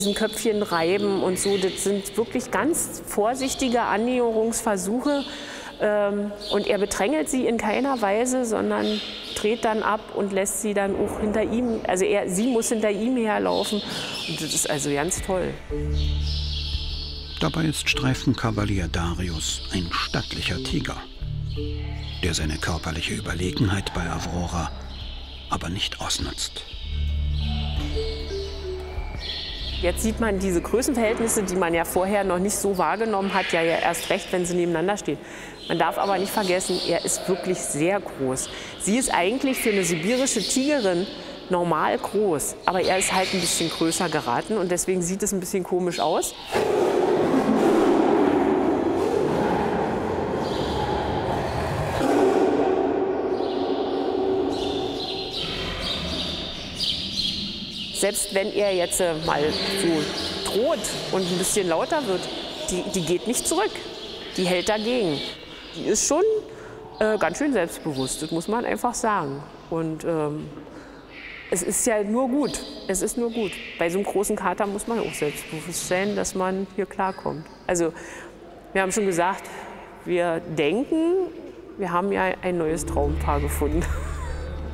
Ein Köpfchen reiben und so, das sind wirklich ganz vorsichtige Annäherungsversuche. Und er bedrängelt sie in keiner Weise, sondern dreht dann ab und lässt sie dann auch hinter ihm, also sie muss hinter ihm herlaufen. Und das ist also ganz toll. Dabei ist Streifenkavalier Darius ein stattlicher Tiger, der seine körperliche Überlegenheit bei Aurora aber nicht ausnutzt. Jetzt sieht man diese Größenverhältnisse, die man ja vorher noch nicht so wahrgenommen hat, ja erst recht, wenn sie nebeneinander stehen. Man darf aber nicht vergessen, er ist wirklich sehr groß. Sie ist eigentlich für eine sibirische Tigerin normal groß, aber er ist halt ein bisschen größer geraten und deswegen sieht es ein bisschen komisch aus. Selbst wenn er jetzt mal so droht und ein bisschen lauter wird, die geht nicht zurück. Die hält dagegen. Die ist schon ganz schön selbstbewusst, das muss man einfach sagen. Und es ist ja nur gut. Es ist nur gut. Bei so einem großen Kater muss man auch selbstbewusst sein, dass man hier klarkommt. Also wir haben schon gesagt, wir denken, wir haben ja ein neues Traumpaar gefunden.